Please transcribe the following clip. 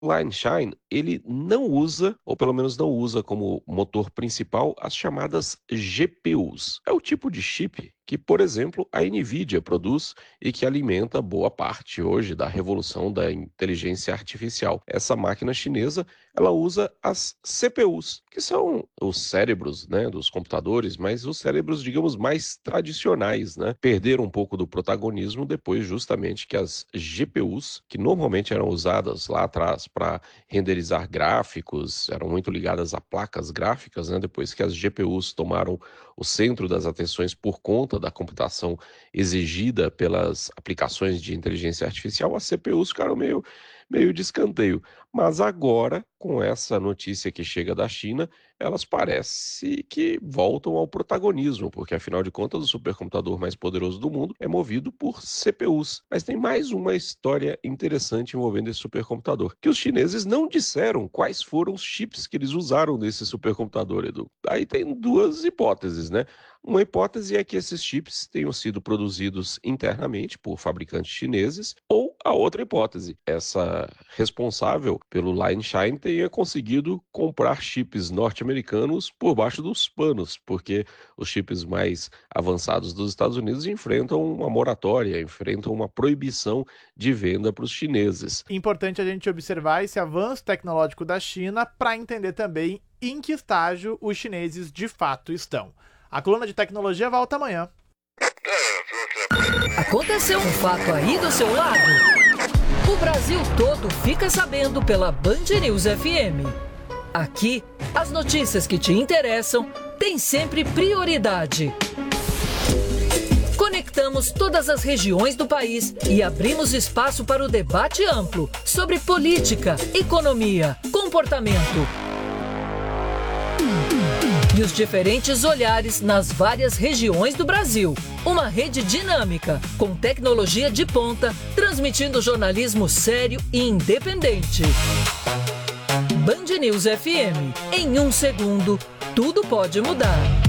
Line Shine, ele não usa, ou pelo menos não usa como motor principal, as chamadas GPUs. É o tipo de chip que, por exemplo, a Nvidia produz e que alimenta boa parte hoje da revolução da inteligência artificial. Essa máquina chinesa, ela usa as CPUs, que são os cérebros, né, dos computadores, mas os cérebros, digamos, mais tradicionais, né? Perderam um pouco do protagonismo depois justamente que as GPUs, que normalmente eram usadas lá atrás para renderizar gráficos, eram muito ligadas a placas gráficas, né? Depois que as GPUs tomaram o centro das atenções por conta da computação exigida pelas aplicações de inteligência artificial, as CPUs ficaram meio de escanteio. Mas agora, com essa notícia que chega da China, elas parecem que voltam ao protagonismo, porque afinal de contas o supercomputador mais poderoso do mundo é movido por CPUs. Mas tem mais uma história interessante envolvendo esse supercomputador, que os chineses não disseram quais foram os chips que eles usaram nesse supercomputador, Edu. Aí tem duas hipóteses, né? Uma hipótese é que esses chips tenham sido produzidos internamente por fabricantes chineses, ou a outra hipótese, essa responsável pelo Line Shine tenha conseguido comprar chips norte-americanos por baixo dos panos, porque os chips mais avançados dos Estados Unidos enfrentam uma moratória, enfrentam uma proibição de venda para os chineses. Importante a gente observar esse avanço tecnológico da China para entender também em que estágio os chineses de fato estão. A coluna de tecnologia volta amanhã. Aconteceu um fato aí do seu lado? O Brasil todo fica sabendo pela Band News FM. Aqui, as notícias que te interessam têm sempre prioridade. Conectamos todas as regiões do país e abrimos espaço para o debate amplo sobre política, economia, comportamento e os diferentes olhares nas várias regiões do Brasil. Uma rede dinâmica, com tecnologia de ponta, transmitindo jornalismo sério e independente. Band News FM. Em um segundo, tudo pode mudar.